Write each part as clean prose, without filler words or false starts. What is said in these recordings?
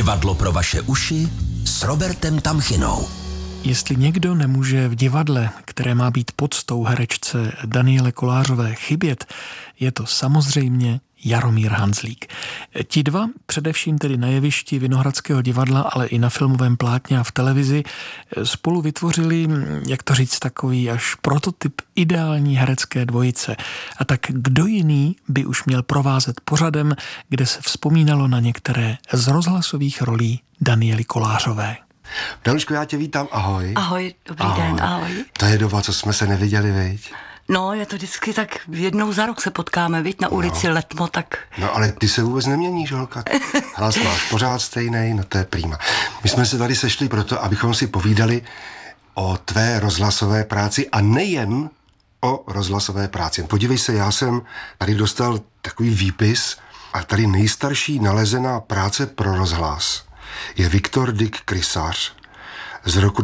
Divadlo pro vaše uši s Robertem Tamchinou. Jestli někdo nemůže v divadle, které má být poctou herečce Daniele Kolářové, chybět, je to samozřejmě Jaromír Hanzlík. Ti dva, především tedy na jevišti Vinohradského divadla, ale i na filmovém plátně a v televizi, spolu vytvořili, jak to říct, takový až prototyp ideální herecké dvojice. A tak kdo jiný by už měl provázet pořadem, kde se vzpomínalo na některé z rozhlasových rolí Daniely Kolářové. Danuško, já tě vítám, ahoj. Ahoj, dobrý den, ahoj. To je doba, co jsme se neviděli, viď? No, je to vždycky tak jednou za rok se potkáme, viď, na ulici Letmo, tak... No, ale ty se vůbec neměníš, holka. Hlas máš pořád stejnej, no to je prima. My jsme se tady sešli proto, abychom si povídali o tvé rozhlasové práci a nejen o rozhlasové práci. Podívej se, já jsem tady dostal takový výpis a tady nejstarší nalezená práce pro rozhlas je Viktor Dick Krysař z roku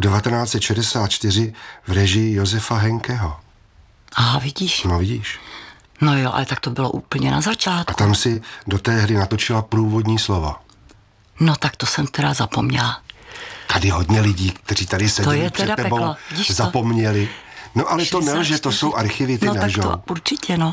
1964 v režii Josefa Henkeho. Aha, vidíš? No vidíš. No jo, ale tak to bylo úplně na začátku. A tam si do té hry natočila průvodní slova. No tak to jsem teda zapomněla. Tady hodně lidí, kteří tady seděli před tebou, peklo. zapomněli. No ale to nelže, to jsou archivy, ty no, nelžou. No tak to určitě, no.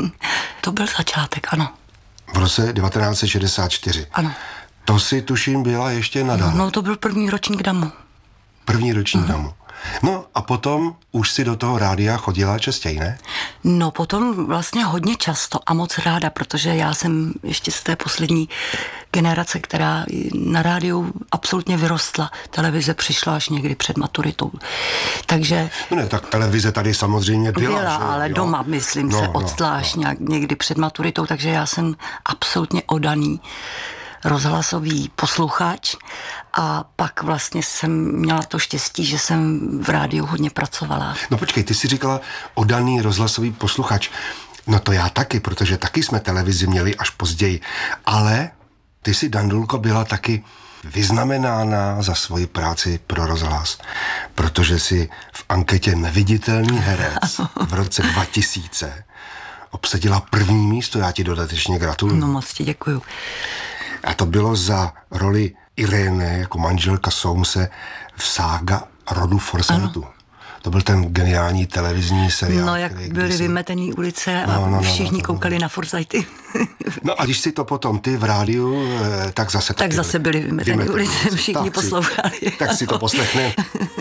To byl začátek, ano. V roce 1964. Ano. To si tuším byla ještě nadále. No to byl první ročník DAMu. První ročník DAMu. No a potom už si do toho rádia chodila častěji, ne? No potom vlastně hodně často a moc ráda, protože já jsem ještě z té poslední generace, která na rádiu absolutně vyrostla. Televize přišla až někdy před maturitou. Takže... No ne, tak televize tady samozřejmě byla, že? Ale jo? doma, myslím, se odstla až někdy před maturitou, takže já jsem absolutně oddaný rozhlasový posluchač a pak vlastně jsem měla to štěstí, že jsem v rádiu hodně pracovala. No počkej, ty jsi říkala oddaný rozhlasový posluchač. No to já taky, protože taky jsme televizi měli až později. Ale ty si, Dandulko, byla taky vyznamenána za svoji práci pro rozhlas, protože si v anketě Neviditelný herec v roce 2000 obsadila první místo. Já ti dodatečně gratuluju. No moc ti děkuju. A to bylo za roli Irény jako manželka Soumse v sága rodu Forsaytů. To byl ten geniální televizní seriál. No, jak byly vymetený ulice a všichni koukali na Forsayty. No a když si to potom ty v rádiu, tak zase... Tak zase byly vymetený ulice, všichni poslouchali. Tak si to poslechne.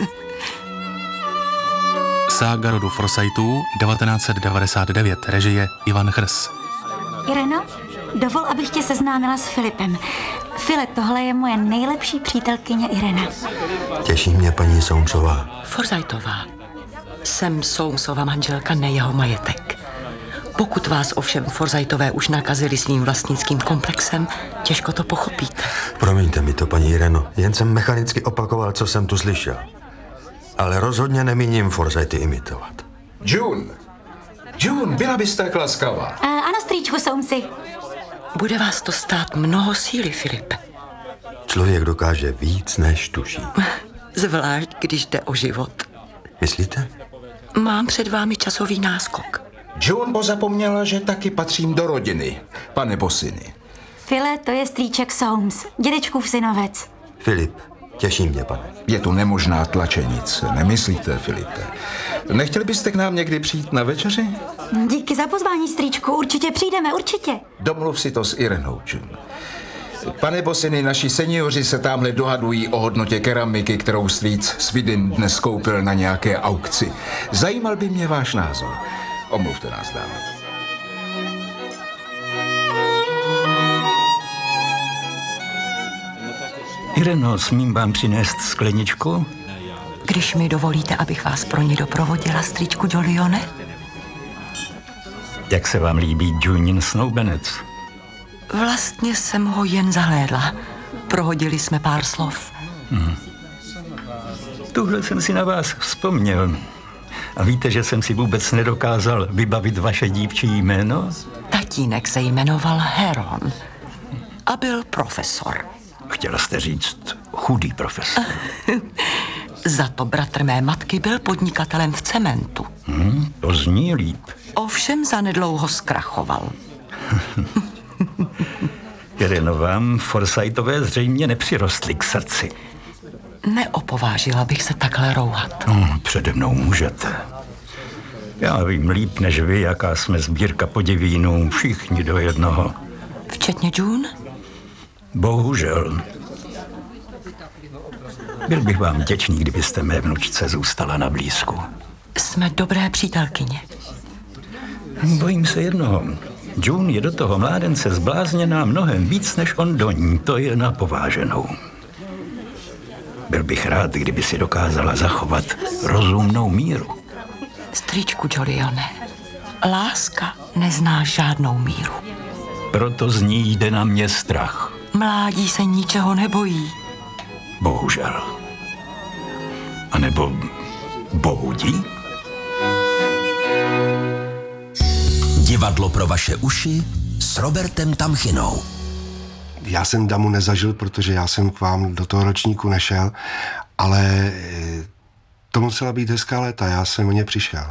Sága rodu Forsaytů 1999, režie Ivan Chrs. Ireno, dovol, abych tě seznámila s Filipem. Filip, tohle je moje nejlepší přítelkyně Irena. Těší mě paní Soumsová. Forsaytová. Jsem Soumsova manželka, ne jeho majetek. Pokud vás ovšem Forsaytové už nakazili svým vlastnickým komplexem, těžko to pochopíte. Promiňte mi to, paní Ireno, jen jsem mechanicky opakoval, co jsem tu slyšel. Ale rozhodně nemíním Forsayty imitovat. June, byla byste tak laskavá. Ano, strýčku Soumsi. Bude vás to stát mnoho síly, Filipe. Člověk dokáže víc, než tuší. Zvlášť, když jde o život. Myslíte? Mám před vámi časový náskok. June pozapomněla, že taky patřím do rodiny, pane Bosiny. File, to je strýček Soums, dědečkův synovec. Filip, těší mě, pane. Je tu nemožná tlačenice, nemyslíte, Filipe? Nechtěli byste k nám někdy přijít na večeři? Díky za pozvání, strýčku, určitě přijdeme, určitě. Domluv si to s Irenou, June. Pane Bosiny, naši seniori se tamhle dohadují o hodnotě keramiky, kterou strýc Svidin dnes koupil na nějaké aukci. Zajímal by mě váš názor. Omluvte nás, dámy. Ireno, smím vám přinést skleničku? Když mi dovolíte, abych vás pro ní doprovodila, strýčku Jolione? Jak se vám líbí Junin snoubenec? Vlastně jsem ho jen zahlédla. Prohodili jsme pár slov. Tuhle jsem si na vás vzpomněl. A víte, že jsem si vůbec nedokázal vybavit vaše dívčí jméno? Tatínek se jmenoval Heron a byl profesor. Chtěla jste říct chudý profesor. Za to bratr mé matky byl podnikatelem v cementu. To zní líp. Ovšem zanedlouho zkrachoval. Ireno, vám Forsythové zřejmě nepřirostly k srdci. Neopovážila bych se takhle rouhat. Přede mnou můžete. Já vím líp než vy, jaká jsme sbírka podivínů, všichni do jednoho. Včetně June? Bohužel. Byl bych vám vděčný, kdybyste mé vnučce zůstala na blízku. Jsme dobré přítelkyně. Bojím se jednoho. June je do toho mládence zblázněná mnohem víc, než on do ní. To je na pováženou. Byl bych rád, kdyby si dokázala zachovat rozumnou míru. Strýčku Jolione, láska nezná žádnou míru. Proto z ní jde na mě strach. Mládí se ničeho nebojí. Bohužel. A nebo bohudí? Divadlo pro vaše uši s Robertem Tamchinou. Já jsem damu nezažil, protože já jsem k vám do toho ročníku nešel, ale to musela být hezká léta, já jsem o ně přišel.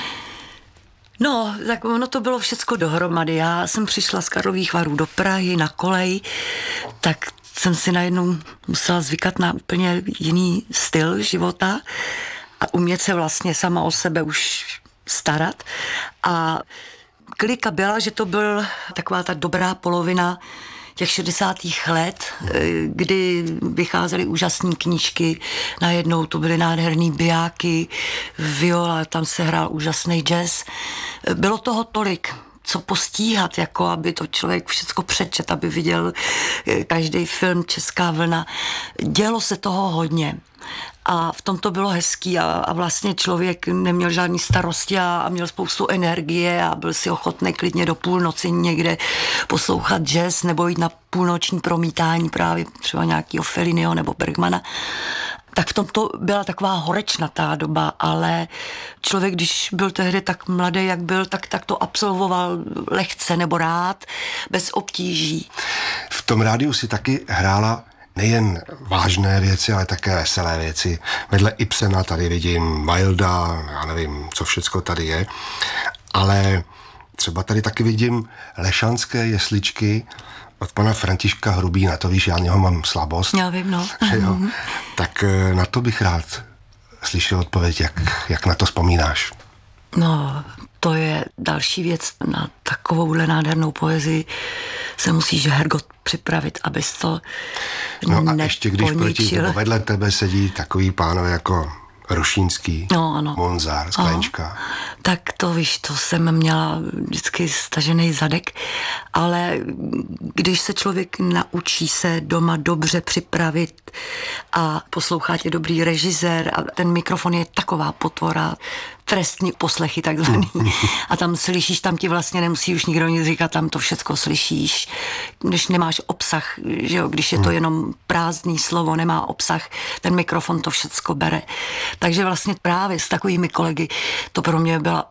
No, tak ono to bylo všecko dohromady. Já jsem přišla z Karlových Varů do Prahy na kolej, tak jsem si najednou musela zvykat na úplně jiný styl života a umět se vlastně sama o sebe už starat. A klika byla, že to byl taková ta dobrá polovina těch 60. let, kdy vycházely úžasné knížky, najednou to byly nádherný bijáky, viola, tam se hrál úžasný jazz. Bylo toho tolik, co postíhat, jako aby to člověk všecko přečet, aby viděl každý film Česká vlna. Dělo se toho hodně. A v tom to bylo hezký a vlastně člověk neměl žádný starosti a měl spoustu energie a byl si ochotný klidně do půlnoci někde poslouchat jazz nebo jít na půlnoční promítání právě třeba nějakého Felliniho nebo Bergmana. Tak v tom to byla taková horečnatá doba, ale člověk, když byl tehdy tak mladý, jak byl, tak to absolvoval lehce nebo rád, bez obtíží. V tom rádiu si taky hrála nejen vážné věci, ale také veselé věci. Vedle Ibsena tady vidím Wilda, já nevím, co všecko tady je, ale třeba tady taky vidím Lešanské jesličky od pana Františka Hrubína, to víš, já něho mám slabost. Já vím, no. Jo. Tak na to bych rád slyšel odpověď, jak na to vzpomínáš. No, to je další věc. Na takovouhle nádhernou poezii se musíš, Hergot, připravit, abys to No a ještě když proti tebe vedle tebe sedí takový pánové jako Rušínský, no, ano. Monzár, Sklenčka. Tak to víš, to jsem měla vždycky stažený zadek, ale když se člověk naučí se doma dobře připravit a poslouchá tě dobrý režisér a ten mikrofon je taková potvora, trestní poslechy takzvaný. A tam slyšíš, tam ti vlastně nemusí už nikdo nic říkat, tam to všecko slyšíš. Když nemáš obsah, že jo, když je to jenom prázdný slovo, nemá obsah, ten mikrofon to všecko bere. Takže vlastně právě s takovými kolegy to pro mě byla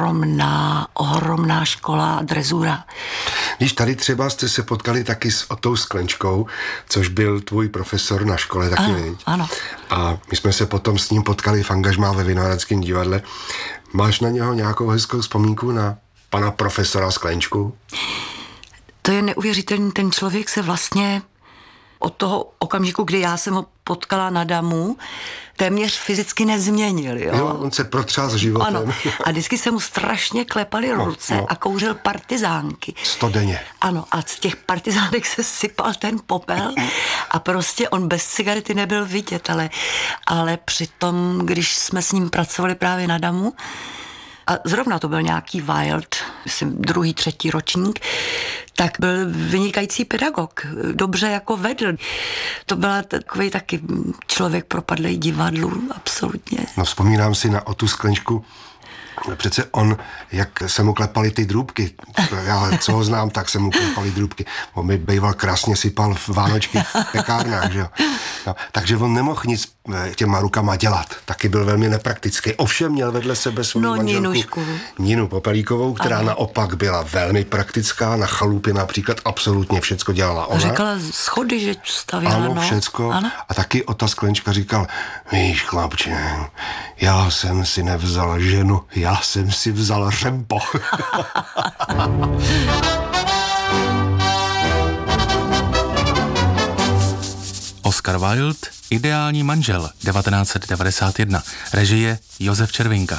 ohromná škola a drezura. Když tady třeba jste se potkali taky s Otou Sklenčkou, což byl tvůj profesor na škole taky, viď? Ano. A my jsme se potom s ním potkali v angažmá ve Vinohradském divadle. Máš na něho nějakou hezkou vzpomínku na pana profesora Sklenčku? To je neuvěřitelný, ten člověk se vlastně od toho okamžiku, kdy já jsem ho potkala na damu, téměř fyzicky nezměnil. Jo, on se protřás životem. Ano. A vždycky se mu strašně klepaly ruce a kouřil partizánky. 100 denně. Ano, a z těch partizánek se sypal ten popel a prostě on bez cigarety nebyl vidět, ale přitom, když jsme s ním pracovali právě na damu, a zrovna to byl nějaký Wild, myslím 2., 3. ročník, tak byl vynikající pedagog, dobře jako vedl. To byl takový taky člověk propadlý divadlu, absolutně. No vzpomínám si na Otu Sklenčku, přece on, jak se mu klepaly ty drůbky, já co ho znám, tak se mu klepaly drůbky. On mi býval krásně sypal v vánočky v pekárnách, že jo. No, takže on nemohl nic těma rukama dělat. Taky byl velmi nepraktický. Ovšem měl vedle sebe svou manželku Ninu Popelíkovou, která naopak byla velmi praktická. Na chalupě například absolutně všecko dělala ona. Říkala schody, že stavěla. Ano, všecko. Ano. A taky Ota Sklenčka říkal, víš, chlapče, já jsem si nevzal ženu, já jsem si vzal řempo. Oscar Wilde, Ideální manžel 1991, režie Josef Červinka.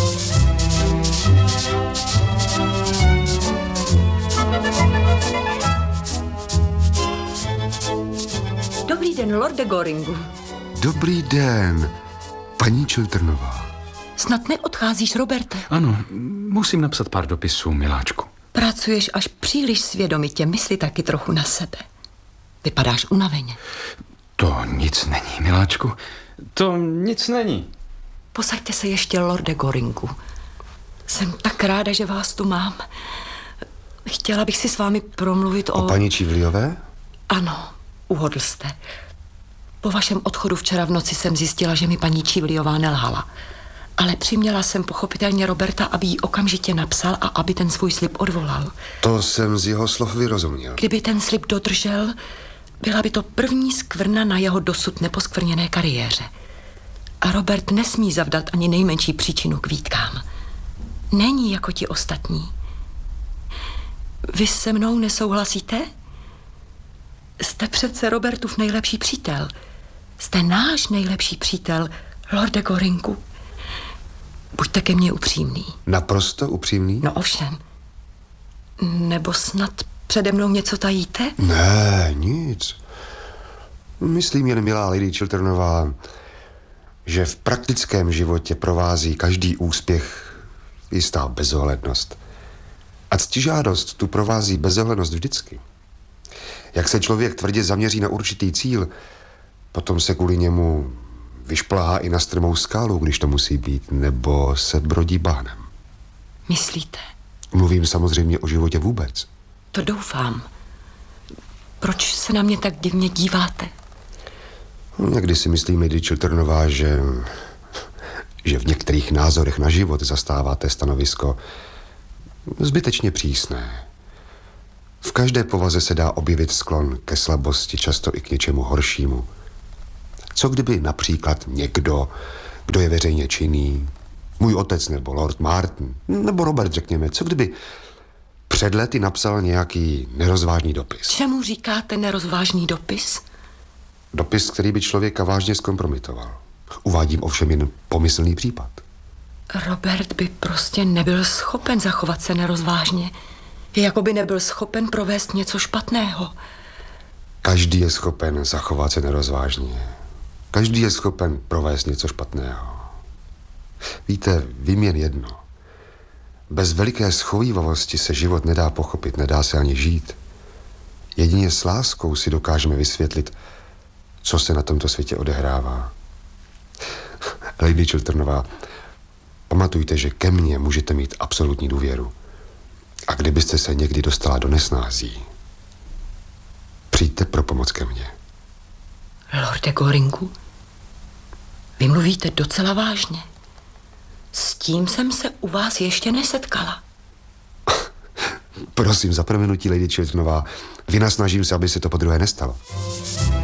Dobrý den, lorde Goringu. Dobrý den, paní Chilternová. Snad neodcházíš, Roberte? Ano, musím napsat pár dopisů, miláčku. Pracuješ až příliš svědomitě, mysli taky trochu na sebe. Vypadáš unaveně. To nic není, miláčku. To nic není. Posaďte se ještě, lorde Goringu. Jsem tak ráda, že vás tu mám. Chtěla bych si s vámi promluvit o paní Čivliové? Ano, uhodl jste. Po vašem odchodu včera v noci jsem zjistila, že mi paní Čivliová nelhala. Ale přiměla jsem pochopitelně Roberta, aby jí okamžitě napsal a aby ten svůj slib odvolal. To jsem z jeho slov vyrozuměl. Kdyby ten slib dodržel, byla by to první skvrna na jeho dosud neposkvrněné kariéře. A Robert nesmí zavdat ani nejmenší příčinu k výtkám. Není jako ti ostatní. Vy se mnou nesouhlasíte? Jste přece Robertův nejlepší přítel. Jste náš nejlepší přítel, lorde Goringu. Buďte ke mně upřímný. Naprosto upřímný? No ovšem. Nebo snad přede mnou něco tajíte? Ne, nic. Myslím jen, milá lady Chilternová, že v praktickém životě provází každý úspěch jistá bezohlednost. A ctižádost tu provází bezohlednost vždycky. Jak se člověk tvrdě zaměří na určitý cíl, potom se kvůli němu vyšplhá i na strmou skálu, když to musí být, nebo se brodí bahnem. Myslíte? Mluvím samozřejmě o životě vůbec. To doufám. Proč se na mě tak divně díváte? Někdy si myslím, lady Chilternová, že v některých názorech na život zastáváte stanovisko zbytečně přísné. V každé povaze se dá objevit sklon ke slabosti, často i k něčemu horšímu. Co kdyby například někdo, kdo je veřejně činný, můj otec nebo Lord Martin, nebo Robert, řekněme, co kdyby před lety napsal nějaký nerozvážný dopis? Čemu říkáte nerozvážný dopis? Dopis, který by člověka vážně zkompromitoval. Uvádím ovšem jen pomyslný případ. Robert by prostě nebyl schopen zachovat se nerozvážně. Jako by nebyl schopen provést něco špatného. Každý je schopen zachovat se nerozvážně. Každý je schopen provést něco špatného. Víte, vím jen jedno. Bez veliké schovívavosti se život nedá pochopit, nedá se ani žít. Jedině s láskou si dokážeme vysvětlit, co se na tomto světě odehrává. Lady Chilternová, pamatujte, že ke mně můžete mít absolutní důvěru. A kdybyste se někdy dostala do nesnází, přijďte pro pomoc ke mně. Lorde Goringu, vy mluvíte docela vážně. S tím jsem se u vás ještě nesetkala. Prosím, za prominutí, lady Chilternová, vynasnažím se, aby se to podruhé nestalo.